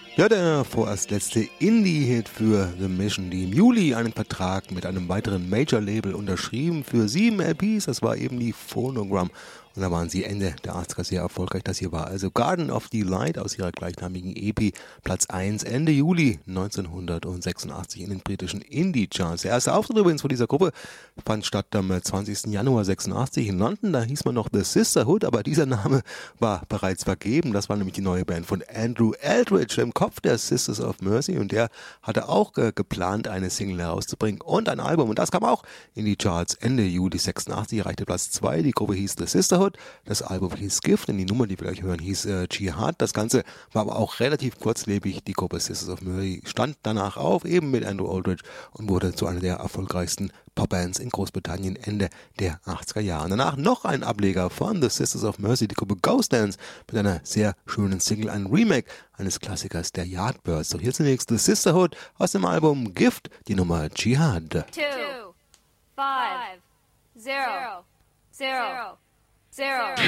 Ja, der vorerst letzte Indie-Hit für The Mission, die im Juli einen Vertrag mit einem weiteren Major-Label unterschrieben für 7 LPs. Das war eben die Phonogram. Und da waren sie Ende der 80er sehr erfolgreich. Das hier war also Garden of Delight aus ihrer gleichnamigen EP, Platz 1, Ende Juli 1986 in den britischen Indie-Charts. Der erste Auftritt übrigens von dieser Gruppe fand statt am 20. Januar 86 in London. Da hieß man noch The Sisterhood, aber dieser Name war bereits vergeben. Das war nämlich die neue Band von Andrew Eldridge im Kopf der Sisters of Mercy. Und der hatte auch geplant, eine Single herauszubringen und ein Album. Und das kam auch in die Charts. Ende Juli 86 erreichte Platz 2. Die Gruppe hieß The Sisterhood. Das Album hieß Gift und die Nummer, die wir gleich hören, hieß Jihad. Das Ganze war aber auch relativ kurzlebig. Die Gruppe Sisters of Mercy stand danach auf, eben mit Andrew Eldridge, und wurde zu einer der erfolgreichsten Popbands in Großbritannien Ende der 80er Jahre. Danach noch ein Ableger von The Sisters of Mercy, die Gruppe Ghost Dance, mit einer sehr schönen Single, ein Remake eines Klassikers der Yardbirds. Doch hier zunächst The Sisterhood aus dem Album Gift, die Nummer Jihad. 2, 5, 0, 0. 0.